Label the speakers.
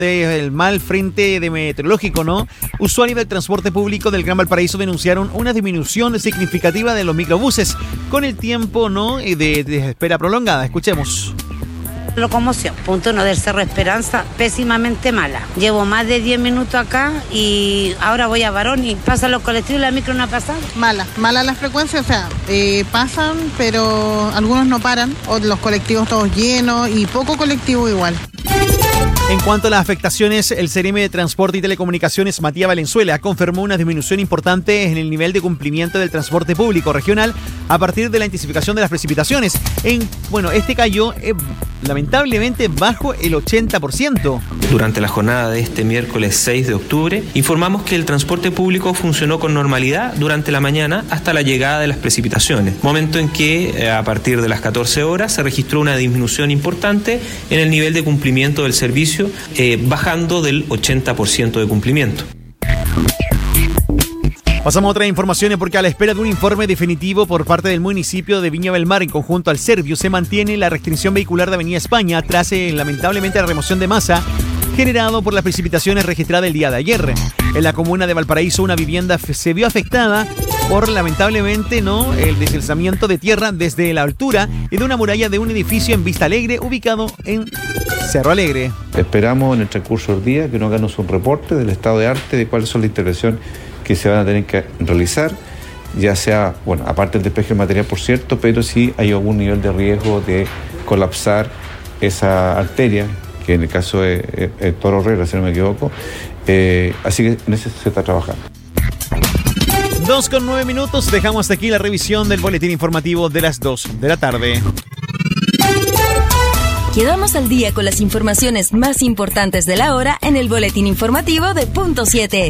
Speaker 1: el mal frente de meteorológico, ¿no? Usuarios del transporte público del Gran Valparaíso denunciaron una disminución significativa de los microbuses con el tiempo, ¿no?, de espera prolongada. Escuchemos.
Speaker 2: Locomoción, punto 1 del Cerro Esperanza, pésimamente mala. Llevo más de 10 minutos acá y ahora voy a Barón y pasan los colectivos y la micro no ha pasado.
Speaker 3: Mala la frecuencia, o sea, pasan, pero algunos no paran, o los colectivos todos llenos y poco colectivo igual.
Speaker 1: En cuanto a las afectaciones, el CRM de Transporte y Telecomunicaciones, Matías Valenzuela, confirmó una disminución importante en el nivel de cumplimiento del transporte público regional a partir de la intensificación de las precipitaciones. Este cayó lamentablemente bajo el 80%.
Speaker 4: Durante la jornada de este miércoles 6 de octubre, informamos que el transporte público funcionó con normalidad durante la mañana hasta la llegada de las precipitaciones, momento en que a partir de las 14 horas se registró una disminución importante en el nivel de cumplimiento del servicio, bajando del 80% de cumplimiento.
Speaker 1: Pasamos a otras informaciones porque a la espera de un informe definitivo por parte del municipio de Viña del Mar en conjunto al Servio se mantiene la restricción vehicular de Avenida España tras lamentablemente la remoción de masa generado por las precipitaciones registradas el día de ayer. En la comuna de Valparaíso una vivienda se vio afectada por lamentablemente el deslizamiento de tierra desde la altura y de una muralla de un edificio en Vista Alegre ubicado en Cerro Alegre.
Speaker 5: Esperamos en el transcurso del día que nos hagan un reporte del estado de arte de cuáles son las intervenciones que se van a tener que realizar, ya sea, aparte del despeje del material, por cierto, pero si hay algún nivel de riesgo de colapsar esa arteria, que en el caso de Toro Herrera, si no me equivoco, así que en eso se está trabajando.
Speaker 1: 2:09, dejamos hasta aquí la revisión del boletín informativo de las 2 de la tarde.
Speaker 6: Quedamos al día con las informaciones más importantes de la hora en el boletín informativo de Punto 7.